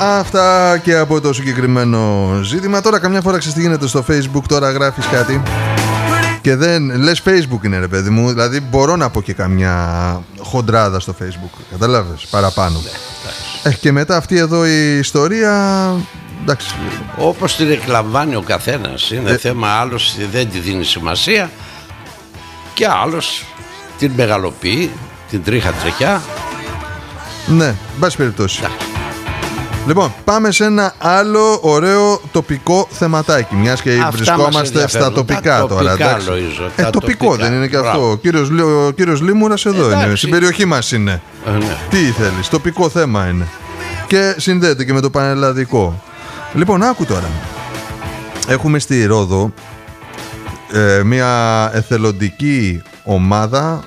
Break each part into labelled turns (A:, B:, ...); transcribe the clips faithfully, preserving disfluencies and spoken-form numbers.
A: Αυτά και από το συγκεκριμένο ζήτημα. Τώρα καμιά φορά ξέρεις τι γίνεται στο Facebook. Τώρα γράφεις κάτι και δεν λες Facebook είναι, ρε παιδί μου. Δηλαδή μπορώ να πω και καμιά χοντράδα στο Facebook. Καταλάβες, παραπάνω. ε, Και μετά αυτή εδώ η ιστορία, εντάξει,
B: όπως την εκλαμβάνει ο καθένας. Είναι
A: ε...
B: θέμα, άλλος δεν τη δίνει σημασία και άλλος την μεγαλοποιεί, την τρίχα τρεχιά.
A: Ναι, εν πάση περιπτώσει. Yeah. Λοιπόν, πάμε σε ένα άλλο ωραίο τοπικό θεματάκι. Μιας και αυτά βρισκόμαστε στα τοπικά τα τώρα.
B: Τοπικά, Λοΐζο,
A: ε, τοπικό τοπικά. Δεν είναι και αυτό. Ο κύριος, ο κύριος Λίμουρας εδώ εντάξει. Είναι. Στην περιοχή μας είναι.
B: Ε, ναι.
A: Τι θέλεις, τοπικό θέμα είναι. Και συνδέεται και με το πανελλαδικό. Λοιπόν, άκου τώρα. Έχουμε στη Ρόδο ε, μια εθελοντική ομάδα.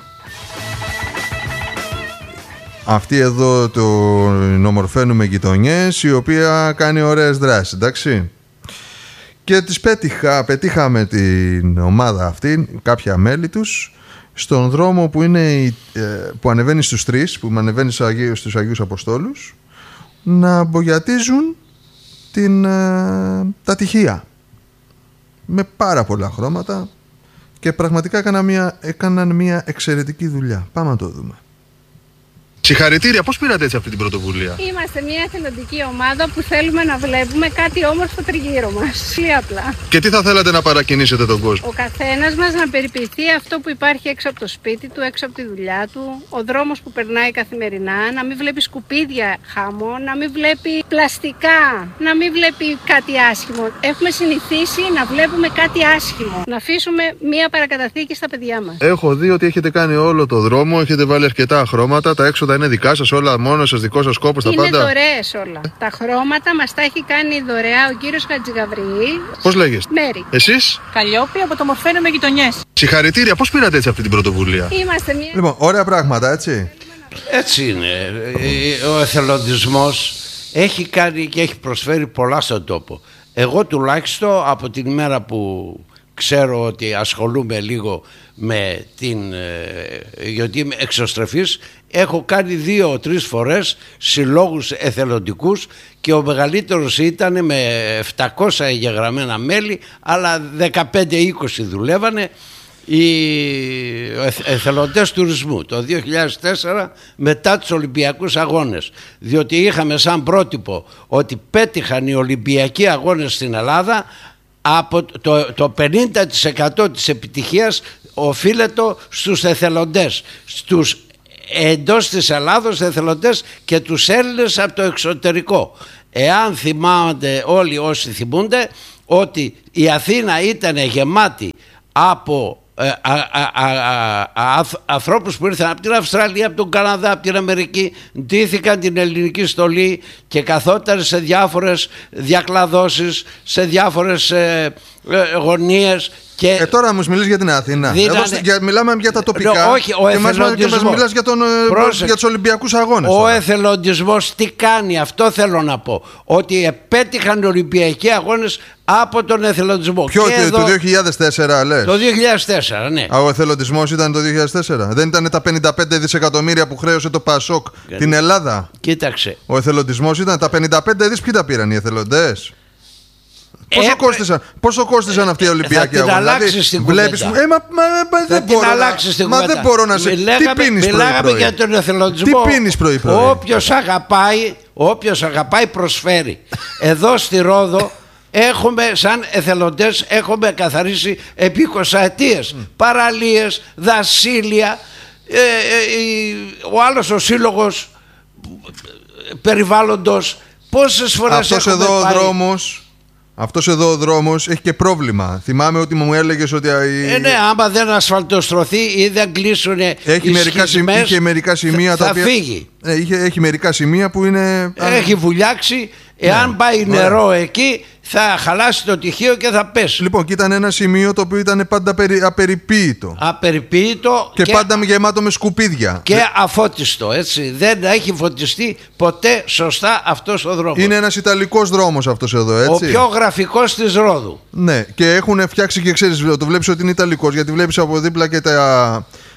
A: Αυτή εδώ το ομορφαίνουμε γειτονιές, η οποία κάνει ωραίες δράσεις, εντάξει. Και τις πέτυχα, πετύχαμε την ομάδα αυτή, κάποια μέλη τους, στον δρόμο που, είναι, που ανεβαίνει στους τρεις, που ανεβαίνει στους Αγίους, στους Αγίους Αποστόλους, να μπογιατίζουν την, τα τυχεία. Με πάρα πολλά χρώματα και πραγματικά έκαναν μια, έκαναν μια εξαιρετική δουλειά. Πάμε να το δούμε. Συγχαρητήρια, πώς πήρατε έτσι αυτή την πρωτοβουλία?
C: Είμαστε μια εθελοντική ομάδα που θέλουμε να βλέπουμε κάτι όμορφο τριγύρω μας. Πολύ απλά.
A: Και τι θα θέλατε να παρακινήσετε τον κόσμο?
C: Ο καθένας μας να περιποιηθεί αυτό που υπάρχει έξω από το σπίτι του, έξω από τη δουλειά του, ο δρόμος που περνάει καθημερινά, να μην βλέπει σκουπίδια χάμω, να μην βλέπει πλαστικά, να μην βλέπει κάτι άσχημο. Έχουμε συνηθίσει να βλέπουμε κάτι άσχημο. Να αφήσουμε μια παρακαταθήκη στα παιδιά μας.
A: Έχω δει ότι έχετε κάνει όλο το δρόμο, έχετε βάλει αρκετά χρώματα, τα έξοδα είναι δικά σας, όλα μόνο σας, δικό σας κόπος, τα πάντα.
C: Είναι δωρεές όλα. Τα χρώματα μας τα έχει κάνει δωρεά ο κύριος Χατζηγαβριήλ.
A: Πώς λέγεστε?
C: Μέρη.
A: Εσείς?
C: Καλλιόπη, από το Μορφαίνουμε Γειτονιές.
A: Συγχαρητήρια, πώς πήρατε έτσι αυτή την πρωτοβουλία?
C: Είμαστε μια...
A: Λοιπόν, ωραία πράγματα, έτσι.
B: Έτσι είναι. Ο εθελοντισμός έχει κάνει και έχει προσφέρει πολλά στον τόπο. Εγώ τουλάχιστον από την ημέρα που ξέρω ότι ασχολούμαι λίγο με την, γιατί είμαι εξωστρεφής, έχω κάνει δύο-τρεις φορές συλλόγους εθελοντικούς και ο μεγαλύτερος ήταν με επτακόσια εγγεγραμμένα μέλη, αλλά δεκαπέντε είκοσι δουλεύανε οι εθελοντές τουρισμού το δύο χιλιάδες τέσσερα μετά τους Ολυμπιακούς Αγώνες, διότι είχαμε σαν πρότυπο ότι πέτυχαν οι Ολυμπιακοί Αγώνες στην Ελλάδα. Από το, το πενήντα τοις εκατό της επιτυχίας οφείλεται στους εθελοντές, στους εντός της Ελλάδος εθελοντές και τους Έλληνες από το εξωτερικό. Εάν θυμάται όλοι όσοι θυμούνται ότι η Αθήνα ήταν γεμάτη από ε, α, α, α, α, ανθρώπους που ήρθαν από την Αυστραλία, από τον Καναδά, από την Αμερική, ντύθηκαν την ελληνική στολή και καθόταν σε διάφορες διακλαδώσεις, σε διάφορες ε, ε, γωνίες. Και
A: ε, τώρα μου μιλείς για την Αθήνα.
B: Δίνανε...
A: Εδώ, για, μιλάμε για τα τοπικά.
B: No, όχι, ο
A: και, μας, και μας μιλάς για, τον, για τους Ολυμπιακούς Αγώνες.
B: Ο
A: τώρα.
B: εθελοντισμός τι κάνει, αυτό θέλω να πω. Ότι επέτυχαν οι Ολυμπιακοί Αγώνες από τον εθελοντισμό.
A: Ποιο,
B: και
A: το,
B: εδώ...
A: το δύο χιλιάδες τέσσερα λες?
B: Το δύο χιλιάδες τέσσερα, ναι.
A: Α, ο εθελοντισμός ήταν το δύο χιλιάδες τέσσερα. Δεν ήταν τα πενήντα πέντε δισεκατομμύρια που χρέωσε το Πασόκ yeah. την Ελλάδα?
B: Κοίταξε.
A: Ο εθελοντισμός ήταν τα πενήντα πέντε δις. Ποιοι τα πήραν οι εθελοντές? Πόσο, Έπρε... κόστησαν, πόσο κόστησαν αυτοί οι Ολυμπιακοί Αγώνες?
B: Θα την αλλάξεις
A: δηλαδή,
B: την κουβέντα.
A: Ε, μα, μα, μα, δεν μπορώ να, μα δεν μπορώ να σε...
B: Μιλάγαμε,
A: τι πίνεις
B: μιλάγαμε για τον εθελοντισμό.
A: Τι πίνεις πρωί-πρωί?
B: Όποιος αγαπάει, όποιος αγαπάει προσφέρει. Εδώ στη Ρόδο έχουμε σαν εθελοντές, έχουμε καθαρίσει επί εικοσαετίες mm. παραλίες, δασίλια, ε, ε, ε, ο άλλος ο σύλλογος περιβάλλοντος. Πόσες φορές
A: αυτός
B: έχουμε
A: εδώ
B: πάει...
A: ο δρόμος Αυτός εδώ ο δρόμος έχει και πρόβλημα. Θυμάμαι ότι μου έλεγες ότι...
B: Ε, ναι, άμα δεν ασφαλτοστρωθεί ή δεν κλείσουν
A: έχει
B: οι
A: μερικά
B: σχισμές,
A: είχε μερικά σημεία
B: θα,
A: τα οποία...
B: θα φύγει.
A: Ε, είχε, έχει μερικά σημεία που είναι...
B: Έχει βουλιάξει. Εάν ναι, πάει νερό ωραία. εκεί θα χαλάσει το τυχείο και θα πέσει.
A: Λοιπόν, και ήταν ένα σημείο το οποίο ήταν πάντα περι, απεριποίητο.
B: Απεριποίητο
A: και, και πάντα γεμάτο με σκουπίδια.
B: Και αφώτιστο, έτσι. Δεν έχει φωτιστεί ποτέ σωστά αυτός ο δρόμος.
A: Είναι ένας ιταλικός δρόμος αυτός εδώ, έτσι.
B: Ο πιο γραφικός της Ρόδου.
A: Ναι, και έχουν φτιάξει και ξέρεις, το βλέπεις ότι είναι ιταλικός, γιατί βλέπεις από δίπλα και τα...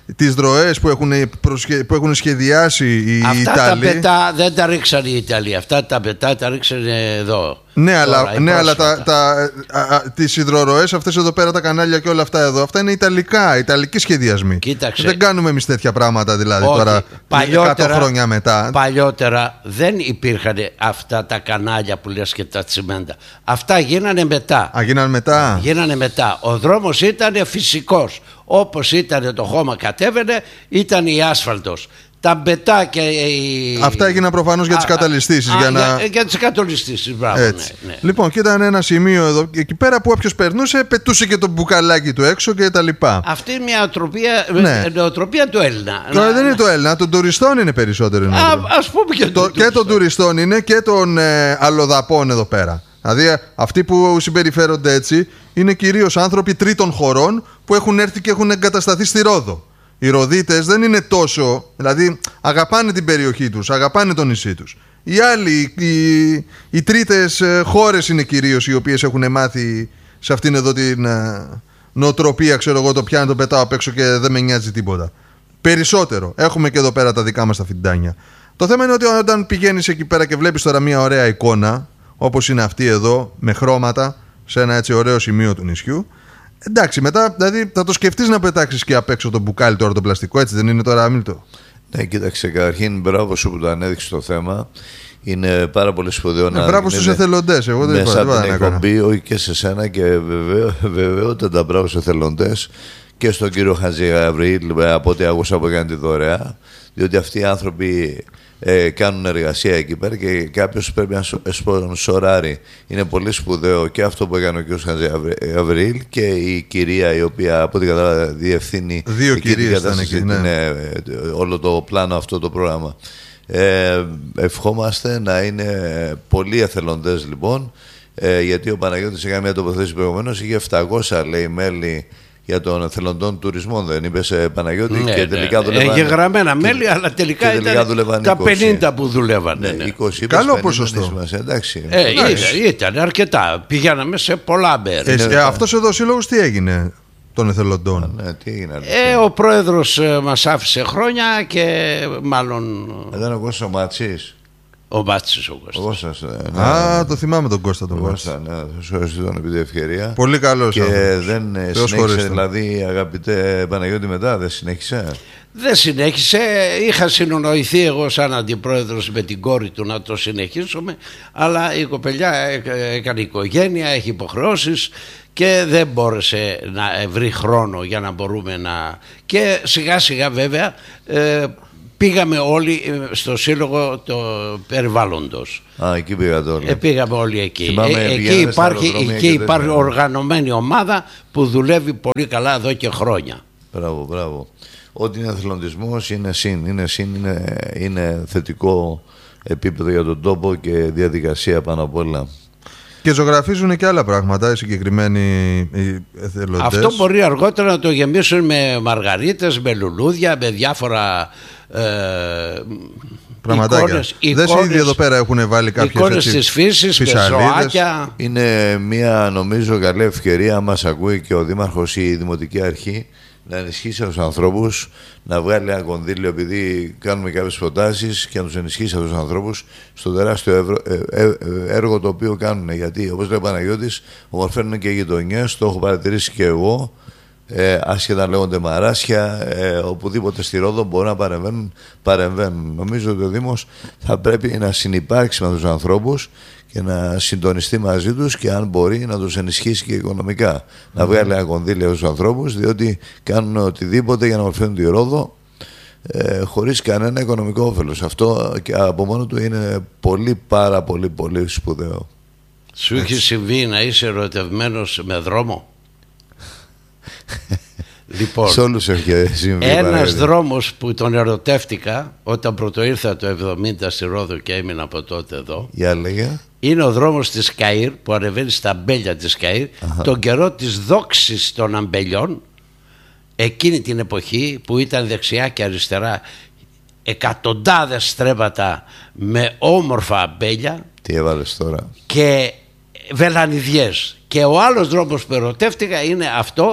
A: τις δροές που έχουν, προσχε... που έχουν σχεδιάσει οι
B: αυτά
A: Ιταλοί.
B: Τα πετά δεν τα ρίξαν οι Ιταλοί. Αυτά τα πετά τα ρίξαν εδώ.
A: Ναι,
B: τώρα,
A: αλλά, ναι, αλλά τα, τα, α, α, τις υδροροές αυτές εδώ πέρα, τα κανάλια και όλα αυτά εδώ, αυτά είναι ιταλικά, ιταλικοί σχεδιασμοί.
B: Κοίταξε.
A: Δεν κάνουμε εμείς τέτοια πράγματα δηλαδή.
B: Όχι.
A: Τώρα
B: Παλιότερα,
A: εκατό χρόνια μετά.
B: Παλιότερα δεν υπήρχαν αυτά τα κανάλια που λες και τα τσιμέντα. Αυτά γίνανε μετά.
A: Α, γίνανε μετά.
B: Γίνανε μετά. Ο δρόμος ήταν φυσικός. Όπως ήταν το χώμα κατέβαινε, ήταν η άσφαλτος. Τα μπετά και οι...
A: Αυτά έγιναν προφανώς για τις καταλυστήσεις.
B: Α,
A: για,
B: για,
A: να...
B: για τις καταλυστήσεις, μπράβο. Ναι, ναι.
A: Λοιπόν, και ήταν ένα σημείο εδώ, εκεί πέρα που όποιος περνούσε, πετούσε και το μπουκαλάκι του έξω και τα λοιπά.
B: Αυτή είναι μια οτροπία,
A: ναι.
B: νοοτροπία του Έλληνα.
A: Τώρα να, δεν είναι το Έλληνα, των τουριστών είναι περισσότερο.
B: Α, ας πούμε και,
A: το, και των τουριστών είναι και των ε, αλλοδαπών εδώ πέρα. Δηλαδή αυτοί που συμπεριφέρονται έτσι είναι κυρίως άνθρωποι τρίτων χωρών που έχουν έρθει και έχουν εγκατασταθεί στη Ρόδο. Οι Ροδίτες δεν είναι τόσο, δηλαδή αγαπάνε την περιοχή τους, αγαπάνε το νησί τους. Οι άλλοι, οι, οι τρίτες χώρες είναι κυρίως οι οποίες έχουν μάθει σε αυτήν εδώ την ε, νοοτροπία, ξέρω εγώ, το πιάνω, το πετάω απ' έξω και δεν με νοιάζει τίποτα. Περισσότερο. Έχουμε και εδώ πέρα τα δικά μας τα φιντάνια. Το θέμα είναι ότι όταν πηγαίνεις εκεί πέρα και βλέπεις τώρα μια ωραία εικόνα, όπως είναι αυτή εδώ, με χρώματα, σε ένα έτσι ωραίο σημείο του νησιού, εντάξει, μετά δηλαδή θα το σκεφτείς να πετάξεις και απ' έξω το μπουκάλι τώρα το πλαστικό, έτσι δεν είναι τώρα, Άμιλτο?
D: Ναι, κοίταξε, καταρχήν μπράβο σου που το ανέδειξε το θέμα. Είναι πάρα πολύ σπουδαίο
A: ναι,
D: να.
A: Μπράβο στους εθελοντές. Εγώ δεν
D: μέσα
A: είπα,
D: από την εκπομπή, όχι και σε σένα, και βεβαιότατα μπράβο στους εθελοντές και στον κύριο Χατζη Γαβριήλ, από ό,τι άκουσα που έκανε τη δωρεά. Διότι αυτοί οι άνθρωποι ε, κάνουν εργασία εκεί πέρα και κάποιος πρέπει να σπονσοράρει. Είναι πολύ σπουδαίο και αυτό που έκανε ο κ. Χατζη Γαβριήλ και η κυρία η οποία από ό,τι κατάλαβα διευθύνει.
A: Δύο κυρίες ήταν εκεί, ναι.
D: Είναι, όλο το πλάνο, αυτό το πρόγραμμα. Ε, ευχόμαστε να είναι πολλοί εθελοντές λοιπόν, ε, γιατί ο Παναγιώτης έκανε μια τοποθέτηση προηγουμένως, είχε επτακόσια λέει μέλη για των εθελοντών τουρισμών, δεν είπες, Παναγιώτη?
B: Ναι,
D: και τελικά
B: ναι.
D: δουλεύαν.
B: Έχει γραμμένα μέλη, αλλά τελικά, τελικά ήταν τα πενήντα που δουλεύανε.
D: Ναι,
B: ναι.
D: είκοσι,
A: καλό ποσοστό.
D: Εντάξει.
B: Ε, ήταν, ήταν αρκετά. Πηγαίναμε σε πολλά μέρη.
A: Ε, ε, αυτός εδώ ο σύλλογος τι έγινε των εθελοντών?
D: Α, ναι, τι έγινε,
B: ε, ο πρόεδρος ε, μας άφησε χρόνια και μάλλον.
D: Ήταν ο Κώστας ο Ματσής.
B: Ο Μάτσης ο Κώστας.
D: Ο Κώστας, ναι,
A: Α,
D: ναι.
A: το θυμάμαι τον Κώστα τον
D: Κώστα. Ναι, θα σου ευχαριστώ τον επί τη ευκαιρία.
A: Πολύ καλός
D: Και
A: άνθρωπος.
D: δεν
A: Θεός
D: συνέχισε,
A: χωρίς
D: δηλαδή, αγαπητέ Παναγιώτη, μετά δεν συνέχισε?
B: Δεν συνέχισε. Είχα συνονοηθεί εγώ σαν αντιπρόεδρος με την κόρη του να το συνεχίσουμε, αλλά η κοπελιά έκανε οικογένεια, έχει υποχρεώσεις και δεν μπόρεσε να βρει χρόνο για να μπορούμε να... Και σιγά σιγά βέβαια ε, πήγαμε όλοι στο σύλλογο το περιβάλλοντος.
D: Α, εκεί πήγατε όλοι.
B: Ε, πήγαμε όλοι εκεί.
D: Θυμάμαι,
B: ε, εκεί
D: πηγαίνετε στα
B: υπάρχει,
D: αεροδρόμια
B: εκεί
D: και
B: υπάρχει
D: τέτοια.
B: οργανωμένη ομάδα που δουλεύει πολύ καλά εδώ και χρόνια.
D: Μπράβο, μπράβο. Ό,τι είναι εθελοντισμός είναι συν, είναι συν, είναι, είναι θετικό επίπεδο για τον τόπο και διαδικασία πάνω απ' όλα.
A: Και ζωγραφίζουν και άλλα πράγματα οι συγκεκριμένοι οι εθελοντές.
B: Αυτό μπορεί αργότερα να το γεμίσουν με μαργαρίτες, με λουλούδια, με διάφορα ε,
A: πραγματάκια.
B: εικόνες,
A: Δεν σε ήδη εδώ πέρα έχουν βάλει κάποιες
B: εικόνες της φύσης, με ζωάκια.
D: Είναι μια νομίζω καλή ευκαιρία, αν μας ακούει και ο Δήμαρχος ή η Δημοτική Αρχή, να ενισχύσει τους ανθρώπους, να βγάλει ένα κονδύλιο, επειδή κάνουμε κάποιες προτάσεις, και να τους ενισχύσει αυτούς τους ανθρώπους στο τεράστιο ευρω, ε, ε, έργο το οποίο κάνουν. Γιατί, όπως λέει ο Παναγιώτης, ομορφαίνουν και οι γειτονιές, το έχω παρατηρήσει και εγώ. Ε, άσχετα λέγονται μαράσια, ε, οπουδήποτε στη Ρόδο μπορούν να παρεμβαίνουν, παρεμβαίνουν. Νομίζω ότι ο Δήμος θα πρέπει να συνυπάρξει με τους ανθρώπους και να συντονιστεί μαζί τους και αν μπορεί να τους ενισχύσει και οικονομικά. Mm. Να βγάλει ένα κονδύλιο στους ανθρώπους, διότι κάνουν οτιδήποτε για να μορφαίνουν τη Ρόδο ε, χωρίς κανένα οικονομικό όφελος. Αυτό και από μόνο του είναι πολύ πάρα πολύ πολύ σπουδαίο.
B: Σου έχει συμβεί να είσαι ερωτευμένος με δρόμο? Λοιπόν,
D: σε όλους έχει συμβεί.
B: ένας δρόμος που τον ερωτεύτηκα όταν πρώτο ήρθα το εβδομήντα στη Ρόδο και έμεινα από τότε εδώ,
D: για λέγε.
B: Είναι ο δρόμος της Καΐρ που ανεβαίνει στα αμπέλια της Καΐρ. Αχα. Τον καιρό της δόξης των αμπελιών, εκείνη την εποχή που ήταν δεξιά και αριστερά εκατοντάδες στρέμματα με όμορφα αμπέλια.
D: Τι έβαλες τώρα?
B: Και βελανιδιές. Και ο άλλος δρόμος που ερωτεύτηκα είναι αυτό,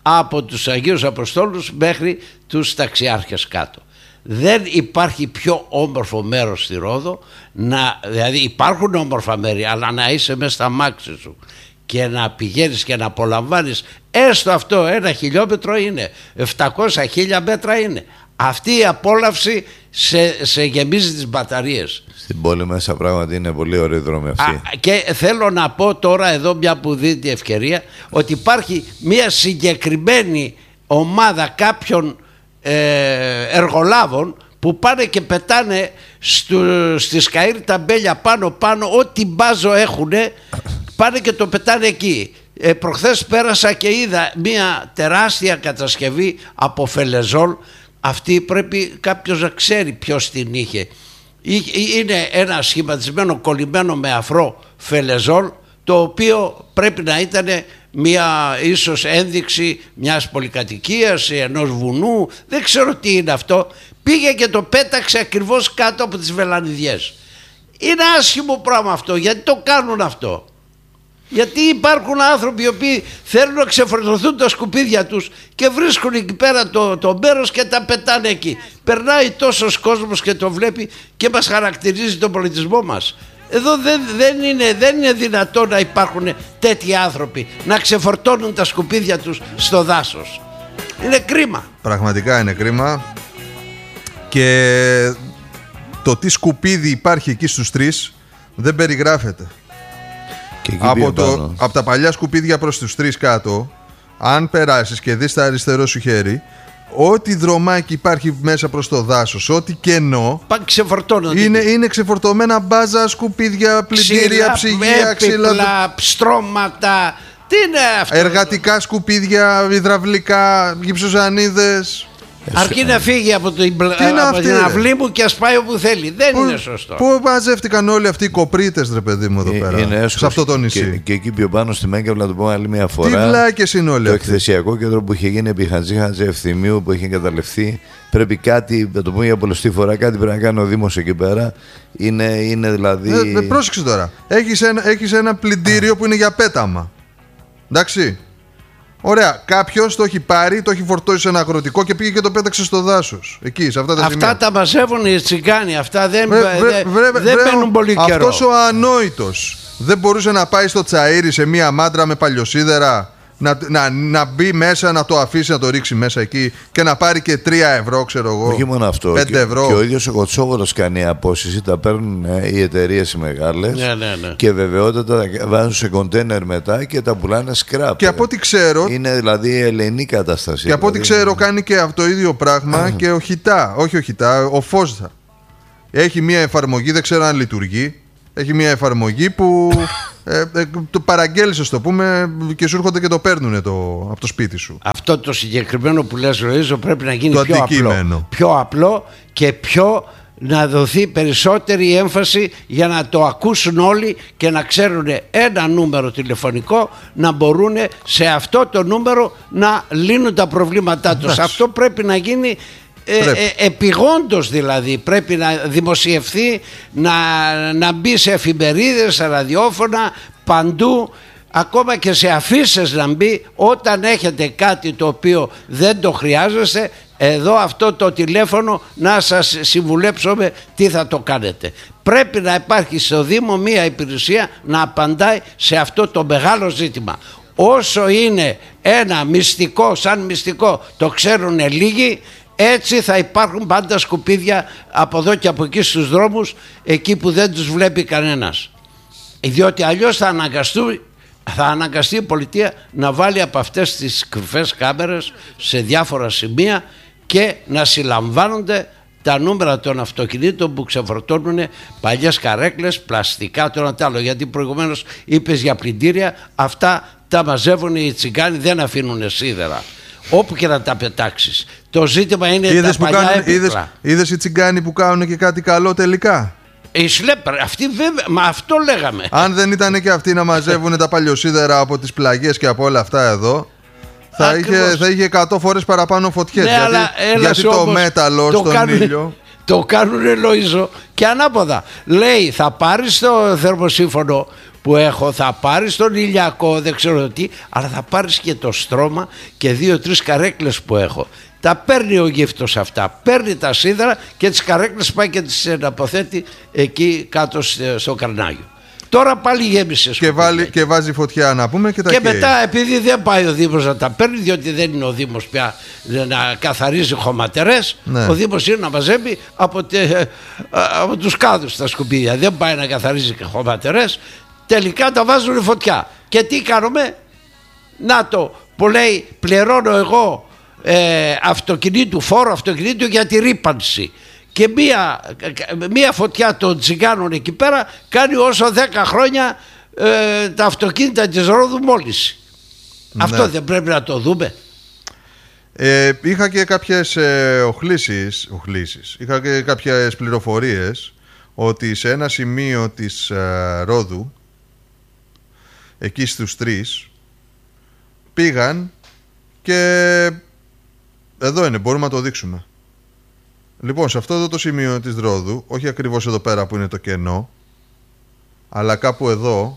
B: από τους Αγίους Αποστόλους μέχρι τους ταξιάρχες κάτω. Δεν υπάρχει πιο όμορφο μέρος στη Ρόδο, να, δηλαδή υπάρχουν όμορφα μέρη, αλλά να είσαι μέσα στα μάξι σου και να πηγαίνεις και να απολαμβάνεις έστω αυτό ένα χιλιόμετρο είναι, επτακόσια χίλια μέτρα είναι. Αυτή η απόλαυση σε, σε γεμίζει τις μπαταρίες.
D: Στην πόλη μέσα πράγματι είναι πολύ ωραία δρόμη αυτή.
B: Α, και θέλω να πω τώρα εδώ, μια που δίνει ευκαιρία, ότι υπάρχει μια συγκεκριμένη ομάδα κάποιων ε, εργολάβων που πάνε και πετάνε στου, στη Σκαΐρη τα μπέλια πάνω πάνω, ό,τι μπάζο έχουνε πάνε και το πετάνε εκεί. Ε, προχθές πέρασα και είδα μια τεράστια κατασκευή από φελεζόλ. Αυτή πρέπει κάποιος να ξέρει ποιος την είχε. Είναι ένα σχηματισμένο κολλημένο με αφρό φελεζόλ, το οποίο πρέπει να ήταν μια ίσως ένδειξη μιας πολυκατοικίας, ενός βουνού, δεν ξέρω τι είναι αυτό. Πήγε και το πέταξε ακριβώς κάτω από τις βελανιδιές. Είναι άσχημο πράγμα αυτό. Γιατί το κάνουν αυτό? Γιατί υπάρχουν άνθρωποι οι οποίοι θέλουν να ξεφορτωθούν τα σκουπίδια τους και βρίσκουν εκεί πέρα το, το μέρος και τα πετάνε εκεί. Περνάει τόσος κόσμος και το βλέπει και μας χαρακτηρίζει τον πολιτισμό μας. Εδώ δεν, δεν, είναι, δεν είναι δυνατόν να υπάρχουν τέτοιοι άνθρωποι να ξεφορτώνουν τα σκουπίδια τους στο δάσος. Είναι κρίμα.
A: Πραγματικά είναι κρίμα. Και το τι σκουπίδι υπάρχει εκεί στους τρεις δεν περιγράφεται. Από, το, από τα παλιά σκουπίδια προς τους τρεις κάτω, αν περάσεις και δεις τα αριστερό σου χέρι, ό,τι δρομάκι υπάρχει μέσα προς το δάσος, ό,τι κενό, είναι, είναι ξεφορτωμένα μπάζα, σκουπίδια, πλυντήρια, ψυγεία,
B: ξύλα, στρώματα. Τι είναι αυτό?
A: Εργατικά σκουπίδια, υδραυλικά, γυψοζανίδες.
B: Αρκεί να φύγει από, το, από την αυλή μου και ας πάει όπου θέλει. Δεν
A: που,
B: είναι σωστό.
A: Πού μαζεύτηκαν όλοι αυτοί οι κοπρίτες, ρε παιδί μου, εδώ ε, πέρα,
D: είναι
A: σε αυτό το νησί.
D: Και, και εκεί πιο πάνω στη Μέγκαβλα, να το πω άλλη μια φορά.
A: Τι βλάκες είναι όλοι
D: το
A: αυτοί.
D: εκθεσιακό κέντρο που είχε γίνει επί Χατζή Χατζη Ευθυμίου, που είχε εγκαταλευθεί. Πρέπει κάτι, να το πούμε για πολλωστή φορά, κάτι πρέπει να κάνει ο Δήμος εκεί πέρα. Είναι, είναι δηλαδή.
A: Ε, πρόσεξε τώρα. Έχεις ένα, έχεις ένα πλυντήριο που είναι για πέταμα. Εντάξει. Ωραία, κάποιος το έχει πάρει, το έχει φορτώσει σε ένα αγροτικό και πήγε και το πέταξε στο δάσος. Εκεί, σε αυτά τα
B: αυτά
A: σημεία.
B: τα μαζεύουν οι τσιγκάνοι, αυτά δεν,
A: βρε, βρε, βρε,
B: δεν
A: βρε,
B: μένουν πολύ καιρό.
A: Αυτός ο ανόητος δεν μπορούσε να πάει στο Τσαΐρι σε μία μάντρα με παλιοσίδερα, να, να, να μπει μέσα, να το αφήσει, να το ρίξει μέσα εκεί και να πάρει και τρία ευρώ, ξέρω εγώ.
D: Όχι μόνο αυτό.
A: πέντε ευρώ.
D: Και ο ίδιος ο Κοτσόβολος κάνει απόσυση, τα παίρνουν ε, οι εταιρείες οι μεγάλες.
B: Ναι, ναι, ναι.
D: Και βεβαιότατα τα βάζουν σε κοντέινερ μετά και τα πουλάνε σκράπ.
A: Και από ό,τι ξέρω.
D: Είναι δηλαδή ελληνική κατάσταση.
A: Και από ό,τι
D: δηλαδή,
A: ξέρω κάνει και αυτό το ίδιο πράγμα και ο Χιτά. Όχι ο Χιτά, ο Φώστα. Έχει μια εφαρμογή, δεν ξέρω αν λειτουργεί. Έχει μια εφαρμογή που ε, ε, το παραγγέλνεις, το πούμε, και σου έρχονται και το παίρνουν το, από το σπίτι σου.
B: Αυτό το συγκεκριμένο που λες, Ροΐζο, πρέπει να γίνει
A: το
B: πιο απλό. Πιο απλό και πιο να δοθεί περισσότερη έμφαση για να το ακούσουν όλοι και να ξέρουν ένα νούμερο τηλεφωνικό, να μπορούν σε αυτό το νούμερο να λύνουν τα προβλήματά τους. Αυτό πρέπει να γίνει. Ε, ε, επιγόντως δηλαδή, πρέπει να δημοσιευθεί, να, να μπει σε εφημερίδες, σε ραδιόφωνα, παντού, ακόμα και σε αφίσες να μπει. Όταν έχετε κάτι το οποίο δεν το χρειάζεστε, εδώ αυτό το τηλέφωνο να σας συμβουλέψουμε τι θα το κάνετε. Πρέπει να υπάρχει στο Δήμο μία υπηρεσία να απαντάει σε αυτό το μεγάλο ζήτημα. Όσο είναι ένα μυστικό, σαν μυστικό το ξέρουν λίγοι, έτσι θα υπάρχουν πάντα σκουπίδια από εδώ και από εκεί στους δρόμους, εκεί που δεν τους βλέπει κανένας. Διότι αλλιώς θα αναγκαστούν, θα αναγκαστεί η πολιτεία να βάλει από αυτές τις κρυφές κάμερες σε διάφορα σημεία και να συλλαμβάνονται τα νούμερα των αυτοκινήτων που ξεφορτώνουν παλιές καρέκλες, πλαστικά, το ένα τ' άλλο. Γιατί προηγουμένως είπες για πλυντήρια, αυτά τα μαζεύουν οι τσιγκάνοι, δεν αφήνουν σίδερα. Όπου και να τα πετάξεις. Το ζήτημα είναι είδες τα παλιά κάνουν, έπιπλα. Είδες,
A: είδες οι τσιγκάνοι που κάνουν και κάτι καλό τελικά.
B: Οι σλέπερ, αυτοί βέβαια, μα αυτό λέγαμε.
A: Αν δεν ήταν και αυτοί να μαζεύουν τα παλιοσίδερα από τις πλαγιές και από όλα αυτά εδώ, θα είχε, θα είχε εκατό φορές παραπάνω φωτιές.
B: Ναι,
A: γιατί
B: αλλά
A: γιατί το μέταλλο
B: το
A: στον
B: κάνουν,
A: ήλιο.
B: Το κάνουνε, Λοΐζο, και ανάποδα. Λέει, θα πάρεις το θερμοσύμφωνο που έχω, θα πάρεις τον ηλιακό, δεν ξέρω τι, αλλά θα πάρεις και το στρώμα και δύο-τρεις καρέκλες που έχω. Τα παίρνει ο γύφτος αυτά, παίρνει τα σίδερα και τις καρέκλες πάει και τις αποθέτει εκεί κάτω στο καρνάγιο. Τώρα πάλι γέμισε.
A: Και, βάλει, και βάζει φωτιά να πούμε και τα
B: Και
A: καίει.
B: μετά, επειδή δεν πάει ο Δήμος να τα παίρνει, διότι δεν είναι ο Δήμος πια να καθαρίζει χωματερές,
A: ναι.
B: Ο Δήμος είναι να μαζεύει από, τε, από τους κάδους τα σκουπίδια. Δεν πάει να καθαρίζει και χωματερές. Τελικά τα βάζουν φωτιά. Και τι κάνουμε? Να το που λέει, πληρώνω εγώ ε, αυτοκινήτου, φόρο αυτοκινήτου για τη ρύπανση. Και μία, μία φωτιά των τσιγκάνων εκεί πέρα κάνει όσο δέκα χρόνια ε, τα αυτοκίνητα της Ρόδου μόλις. Ναι. Αυτό δεν πρέπει να το δούμε?
A: Ε, είχα και κάποιες ε, οχλήσεις, οχλήσεις, είχα και κάποιες πληροφορίες ότι σε ένα σημείο της ε, Ρόδου, εκεί στους τρεις, πήγαν και εδώ είναι, μπορούμε να το δείξουμε. Λοιπόν, σε αυτό εδώ το σημείο της Ρόδου, όχι ακριβώς εδώ πέρα που είναι το κενό, αλλά κάπου εδώ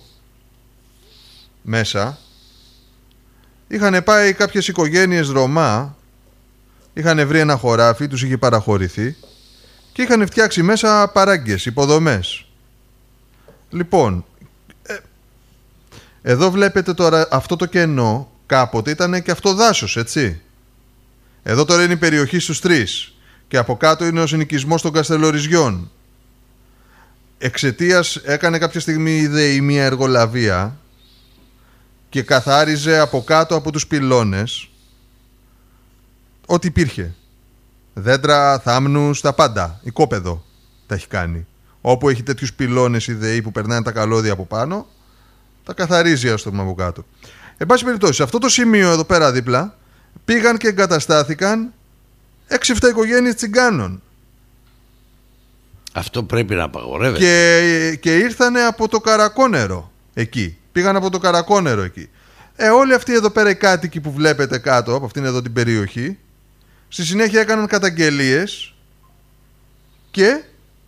A: μέσα, είχαν πάει κάποιες οικογένειες Ρωμά, είχαν βρει ένα χωράφι, τους είχε παραχωρηθεί και είχαν φτιάξει μέσα παράγκες, υποδομές. Λοιπόν, ε, εδώ βλέπετε τώρα αυτό το κενό, κάποτε ήταν και αυτό δάσος, έτσι. Εδώ τώρα είναι η περιοχή στους τρεις και από κάτω είναι ο συνοικισμός των Καστελοριζιών. Εξαιτίας, έκανε κάποια στιγμή η ΔΕΗ μια εργολαβία και καθάριζε από κάτω από τους πυλώνες ό,τι υπήρχε. Δέντρα, θάμνους, τα πάντα. Οικόπεδο τα έχει κάνει. Όπου έχει τέτοιους πυλώνες η ΔΕΗ που περνάνε τα καλώδια από πάνω, τα καθαρίζει, ας το πούμε, από κάτω. Εν πάση περιπτώσει, σε αυτό το σημείο εδώ πέρα δίπλα πήγαν και εγκαταστάθηκαν έξι εφτά οικογένειες τσιγκάνων.
B: Αυτό πρέπει να απαγορεύεται.
A: Και, και ήρθανε από το Καρακόνερο εκεί. Πήγαν από το Καρακόνερο εκεί. Ε, όλοι αυτοί εδώ πέρα οι κάτοικοι που βλέπετε κάτω από αυτήν εδώ την περιοχή, στη συνέχεια έκαναν καταγγελίες και...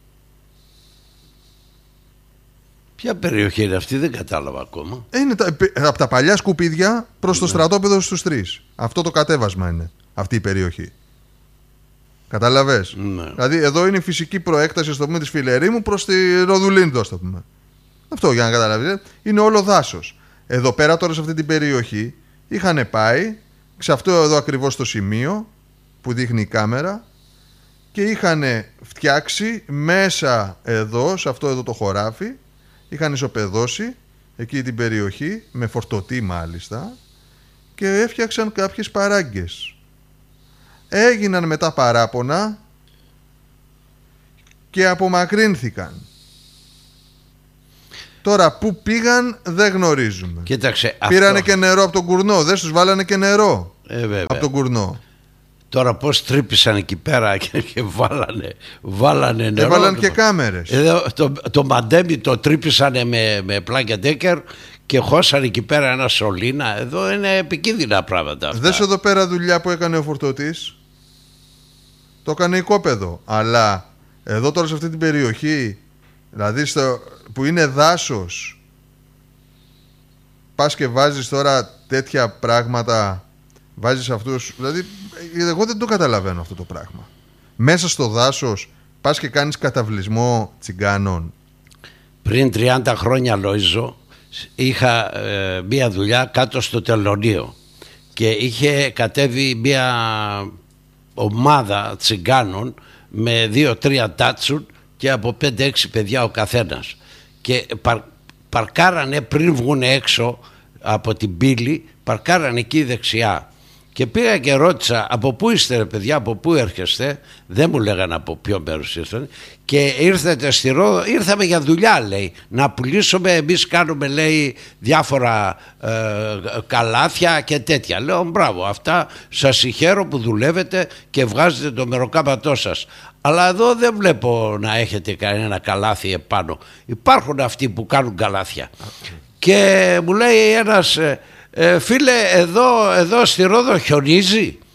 B: Ποια περιοχή είναι αυτή, δεν κατάλαβα ακόμα.
A: Είναι τα, από τα παλιά σκουπίδια προς το ναι. στρατόπεδο στους τρεις. Αυτό το κατέβασμα είναι αυτή η περιοχή. Καταλαβες.
B: Ναι.
A: Δηλαδή εδώ είναι η φυσική προέκταση, στο πούμε, της Φιλερήμου προς τη Ροδουλίνδο, ας το πούμε. Αυτό για να καταλαβείς. Είναι όλο δάσος. Εδώ πέρα τώρα σε αυτή την περιοχή είχαν πάει σε αυτό εδώ ακριβώς το σημείο που δείχνει η κάμερα και είχαν φτιάξει μέσα εδώ, σε αυτό εδώ το χωράφι, είχαν ισοπεδώσει εκεί την περιοχή με φορτωτή μάλιστα και έφτιαξαν κάποιες παράγκες. Έγιναν μετά παράπονα και απομακρύνθηκαν. Τώρα που πήγαν δεν γνωρίζουμε.
B: Κοίταξε,
A: πήρανε
B: αυτό...
A: και νερό από τον Κουρνό. Δεν τους βάλανε και νερό
B: ε,
A: από τον Κουρνό.
B: Τώρα πως τρύπησαν εκεί πέρα και, και βάλανε, βάλανε νερό.
A: Έβαλαν και κάμερες.
B: Εδώ, το, το μαντέμι το τρύπησανε με, με πλάκια ντέκερ και χώσανε εκεί πέρα ένα σωλήνα. Εδώ είναι επικίνδυνα πράγματα αυτά.
A: Δες εδώ πέρα δουλειά που έκανε ο φορτωτής. Το έκανε οικόπεδο. Αλλά εδώ τώρα σε αυτή την περιοχή, δηλαδή στο, που είναι δάσος, πας και βάζεις τώρα τέτοια πράγματα, βάζεις αυτούς, δηλαδή εγώ δεν το καταλαβαίνω αυτό το πράγμα. Μέσα στο δάσος πας και κάνεις καταβλισμό τσιγκάνων.
B: Πριν τριάντα χρόνια, Λοΐζο, είχα ε, μία δουλειά κάτω στο Τελωνείο και είχε κατέβει μία ομάδα τσιγκάνων με δύο-τρία τάτσουν και από πέντε έξι παιδιά ο καθένας και παρ, παρκάρανε πριν βγουν έξω από την πύλη, παρκάρανε εκεί δεξιά και πήγα και ρώτησα από πού είστε ρε παιδιά, από πού έρχεστε, δεν μου λέγανε από ποιο μέρος ήρθαν και ήρθατε στη Ρόδο, ήρθαμε για δουλειά λέει, να πουλήσουμε, εμείς κάνουμε λέει διάφορα ε, καλάθια και τέτοια. Λέω μπράβο, αυτά σας συγχαίρω που δουλεύετε και βγάζετε το μεροκάματό σας, αλλά εδώ δεν βλέπω να έχετε κανένα καλάθι επάνω. Υπάρχουν αυτοί που κάνουν καλάθια. Okay. Και μου λέει ένας ε, φίλε εδώ, εδώ στη Ρόδο χιονίζει.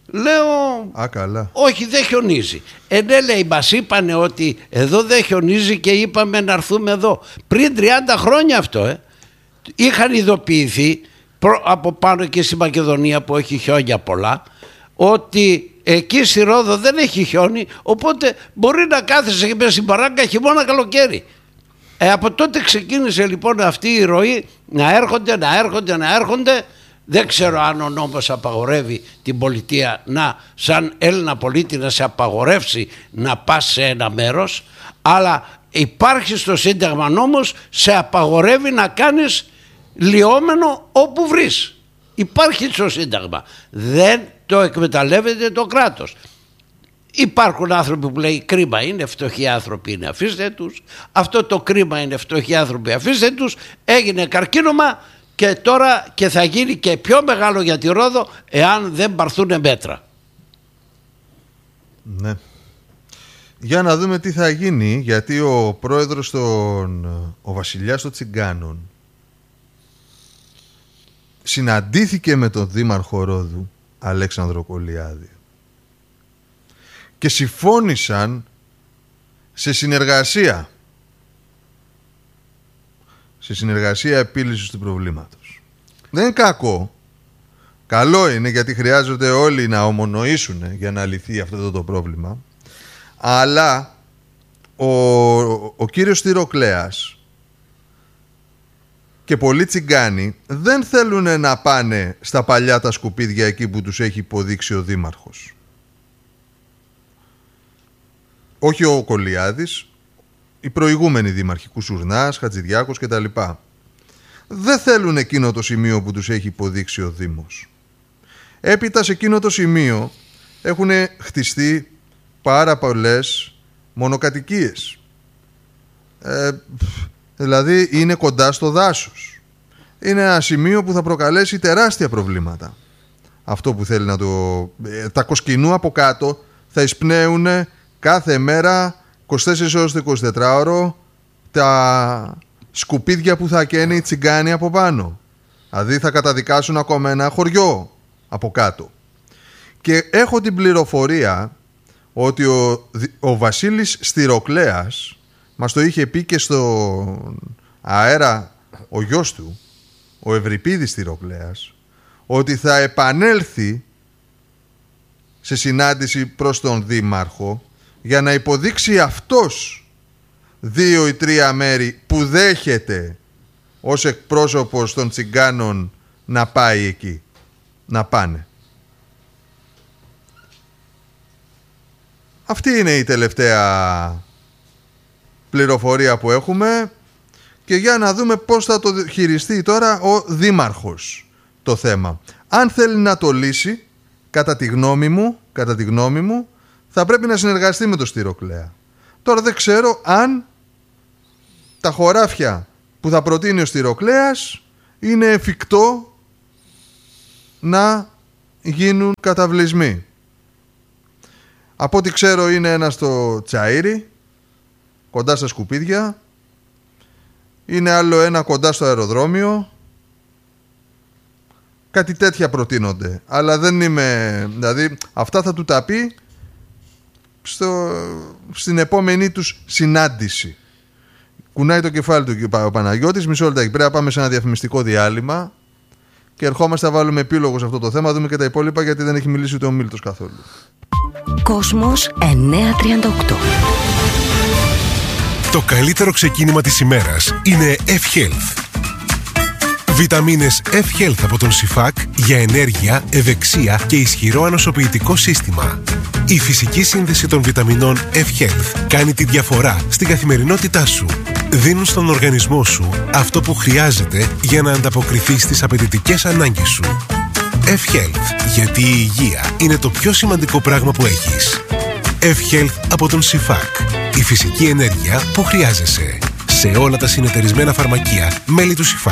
B: Λέω,
A: Α, καλά.
B: όχι, δεν χιονίζει. Ε, ναι, λέει, μας είπανε ότι εδώ δεν χιονίζει και είπαμε να έρθουμε εδώ. Πριν τριάντα χρόνια αυτό, ε. Είχαν ειδοποιηθεί από πάνω και στη Μακεδονία που έχει χιόνια πολλά, ότι εκεί στη Ρόδο δεν έχει χιόνι, οπότε μπορεί να κάθεσαι μέσα στην παράγκα χειμώνα καλοκαίρι. Ε, από τότε ξεκίνησε λοιπόν αυτή η ροή να έρχονται, να έρχονται, να έρχονται. Δεν ξέρω αν ο νόμος απαγορεύει την πολιτεία να, σαν Έλληνα πολίτη, να σε απαγορεύσει να πας σε ένα μέρος, αλλά υπάρχει στο Σύνταγμα νόμος, σε απαγορεύει να κάνεις λιόμενο όπου βρεις. Υπάρχει στο Σύνταγμα. Δεν το εκμεταλλεύεται το κράτος. Υπάρχουν άνθρωποι που λέει κρίμα είναι, φτωχοί άνθρωποι είναι, αφήστε τους. Αυτό το κρίμα είναι, φτωχοί άνθρωποι, αφήστε τους. Έγινε καρκίνωμα και τώρα και θα γίνει και πιο μεγάλο για τη Ρόδο εάν δεν πάρθουν μέτρα.
A: Ναι. Για να δούμε τι θα γίνει, γιατί ο πρόεδρος των, ο βασιλιάς των Τσιγκάνων συναντήθηκε με τον δήμαρχο Ρόδου Αλέξανδρο Κολιάδη και συμφώνησαν σε συνεργασία σε συνεργασία επίλυσης του προβλήματος. Δεν είναι κακό. Καλό είναι, γιατί χρειάζονται όλοι να ομονοήσουν για να λυθεί αυτό το, το πρόβλημα. Αλλά ο, ο κύριος Τυροκλέας και πολλοί τσιγκάνοι δεν θέλουν να πάνε στα παλιά τα σκουπίδια εκεί που τους έχει υποδείξει ο δήμαρχος. Όχι ο Κολιάδης, οι προηγούμενοι δήμαρχοι, Κουσουρνάς, Χατζηδιάκος κτλ. Δεν θέλουν εκείνο το σημείο που τους έχει υποδείξει ο Δήμος. Έπειτα σε εκείνο το σημείο έχουν χτιστεί πάρα πολλές μονοκατοικίες. Ε, δηλαδή είναι κοντά στο δάσος. Είναι ένα σημείο που θα προκαλέσει τεράστια προβλήματα. Αυτό που θέλει να το... Ε, τα κοσκινού από κάτω θα εισπνέουν κάθε μέρα είκοσι τέσσερις ώρες το εικοσιτετράωρο τα σκουπίδια που θα καίνε οι τσιγκάνοι από πάνω. Δηλαδή θα καταδικάσουν ακόμα ένα χωριό από κάτω. Και έχω την πληροφορία ότι ο, ο Βασίλης Στυροκλέας μας το είχε πει και στο αέρα ο γιος του, ο Ευρυπίδης Στυροκλέας, ότι θα επανέλθει σε συνάντηση προς τον Δήμαρχο για να υποδείξει αυτός δύο ή τρία μέρη που δέχεται ως εκπρόσωπος των τσιγκάνων να πάει εκεί, να πάνε. Αυτή είναι η τελευταία πληροφορία που έχουμε και για να δούμε πώς θα το χειριστεί τώρα ο δήμαρχος το θέμα. Αν θέλει να το λύσει, κατά τη γνώμη μου, κατά τη γνώμη μου, θα πρέπει να συνεργαστεί με το Στυροκλέα. Τώρα δεν ξέρω αν τα χωράφια που θα προτείνει ο Στυροκλέας είναι εφικτό να γίνουν καταβλισμοί. Από ό,τι ξέρω είναι ένα στο Τσαΐρι, κοντά στα σκουπίδια. Είναι άλλο ένα κοντά στο αεροδρόμιο. Κάτι τέτοια προτείνονται. Αλλά δεν είμαι... Δηλαδή αυτά θα του τα πει στο, στην επόμενη τους συνάντηση. Κουνάει το κεφάλι του ο Παναγιώτης. Μισό λεπτάκι. Πρέπει να πάμε σε ένα διαφημιστικό διάλειμμα και ερχόμαστε να βάλουμε επίλογο σε αυτό το θέμα. Δούμε και τα υπόλοιπα, γιατί δεν έχει μιλήσει ούτε ο Μίλτος καθόλου.
E: Κόσμος εννιακόσια τριάντα οκτώ.
F: Το καλύτερο ξεκίνημα της ημέρας είναι F-Health. Βιταμίνες F-Health από τον Σιφάκ για ενέργεια, ευεξία και ισχυρό ανοσοποιητικό σύστημα. Η φυσική σύνδεση των βιταμινών F-Health κάνει τη διαφορά στην καθημερινότητά σου. Δίνουν στον οργανισμό σου αυτό που χρειάζεται για να ανταποκριθεί στις απαιτητικές ανάγκες σου. F-Health, γιατί η υγεία είναι το πιο σημαντικό πράγμα που έχεις. F-Health από τον Σιφάκ. Η φυσική ενέργεια που χρειάζεσαι. Σε όλα τα συνεταιρισμένα φαρμακεία μέλη του Σιφάκ.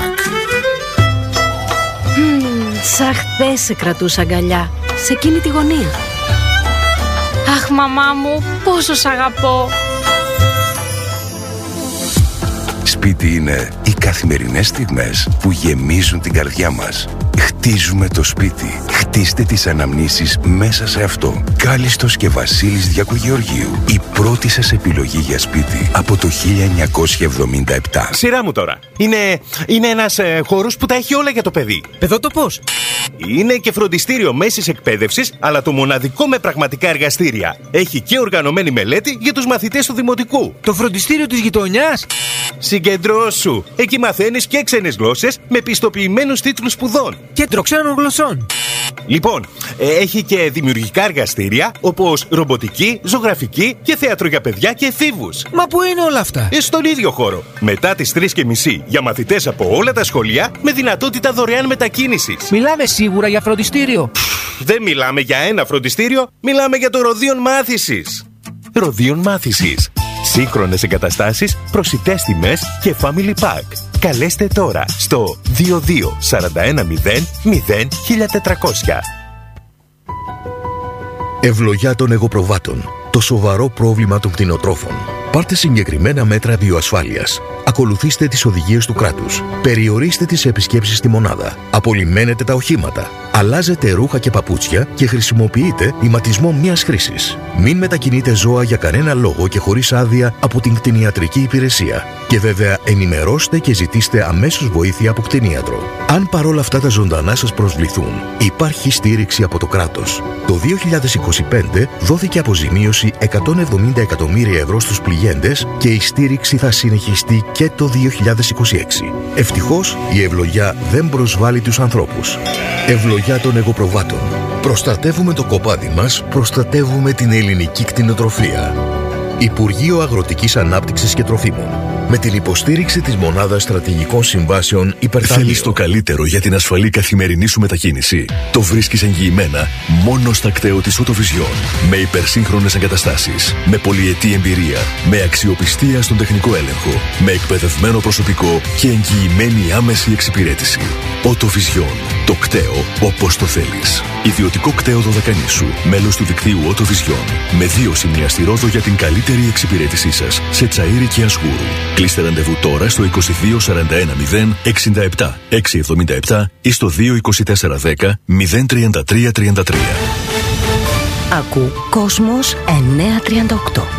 E: Mm, σαν χθες σε κρατούσα αγκαλιά, σε εκείνη τη γωνία.
G: Αχ, μαμά μου, πόσο σ' αγαπώ.
H: σπίτι είναι οι καθημερινές στιγμές που γεμίζουν την καρδιά μας. Χτίζουμε το σπίτι. Χτίστε τις αναμνήσεις μέσα σε αυτό. Κάλιστος και Βασίλης Διακογεωργίου. Η πρώτη σας επιλογή για σπίτι από το χίλια εννιακόσια εβδομήντα επτά.
I: Σειρά μου τώρα. Είναι, είναι ένας ε, χώρος που τα έχει όλα για το παιδί. Παιδότοπος. Είναι και φροντιστήριο μέσης εκπαίδευσης, αλλά το μοναδικό με πραγματικά εργαστήρια. Έχει και οργανωμένη μελέτη για τους μαθητές του δημοτικού. Το φροντιστήριο της γειτονιάς. Συγκεντρώσου. Εκεί μαθαίνεις και ξένες γλώσσες με πιστοποιημένους τίτλους σπουδών. Κέντρο ξένων γλωσσών. Λοιπόν, έχει και δημιουργικά εργαστήρια όπως ρομποτική, ζωγραφική και θέατρο για παιδιά και εφήβους. Μα πού είναι όλα αυτά? Ε, στον ίδιο χώρο. Μετά τις τρεις και μισή για μαθητές από όλα τα σχολεία με δυνατότητα δωρεάν μετακίνησης. Μιλάμε σίγουρα για φροντιστήριο? Δεν μιλάμε για ένα φροντιστήριο, μιλάμε για το Ροδίον Μάθησης. Ροδίον Μάθησης. Σύγχρονες εγκαταστάσεις, προσιτές τιμές και family pack. Καλέστε τώρα στο δύο δύο τέσσερα ένα μηδέν μηδέν χίλια τετρακόσια.
J: Ευλογιά των εγωπροβάτων. Το σοβαρό πρόβλημα των κτηνοτρόφων. Πάρτε συγκεκριμένα μέτρα βιοασφάλειας. Ακολουθήστε τις οδηγίες του κράτους. Περιορίστε τις επισκέψεις στη μονάδα. Απολυμμένετε τα οχήματα. Αλλάζετε ρούχα και παπούτσια και χρησιμοποιείτε ηματισμό μίας χρήσης. Μην μετακινείτε ζώα για κανένα λόγο και χωρίς άδεια από την κτηνιατρική υπηρεσία. Και βέβαια ενημερώστε και ζητήστε αμέσως βοήθεια από κτηνίατρο. Αν παρόλα αυτά τα ζωντανά σας προσβληθούν, υπάρχει στήριξη από το κράτος. Το δύο χιλιάδες είκοσι πέντε δόθηκε αποζημίωση εκατόν εβδομήντα εκατομμύρια ευρώ στους πληγέντες και η στήριξη θα συνεχιστεί και το δύο χιλιάδες είκοσι έξι. Ευτυχώς η ευλογιά δεν προσβάλλει τους ανθρώπους. Ευλογιά των εγωπροβάτων. Προστατεύουμε το κοπάδι μας, προστατεύουμε την ελληνική κτηνοτροφία. Υπουργείο Αγροτικής Ανάπτυξης και Τροφίμων. Με την υποστήριξη της Μονάδας Στρατηγικών Συμβάσεων Υπερταμείο.
K: Θέλεις το καλύτερο για την ασφαλή καθημερινή σου μετακίνηση? Το βρίσκεις εγγυημένα μόνο στα κτέο της Autovision. Με υπερσύγχρονες εγκαταστάσεις, με πολυετή εμπειρία, με αξιοπιστία στον τεχνικό έλεγχο, με εκπαιδευμένο προσωπικό και εγγυημένη άμεση εξυπηρέτηση. Autovision. Το κτέο όπως το θέλεις. Ιδιωτικό κτέο Δωδεκανήσου. Μέλος του δικτύου Autovision. Με δύο σημεία στη Ρόδο για την καλύτερη εξυπηρέτησή σας. Σε Τσαΐρι και Ασγούρου. Κλείστε ραντεβού τώρα στο είκοσι δύο σαράντα ένα μηδέν εξήντα επτά εξακόσια εβδομήντα επτά ή στο δύο είκοσι τέσσερα δέκα μηδέν τριάντα τρία τριάντα τρία.
E: Ακού Κόσμος εννιακόσια τριάντα οκτώ.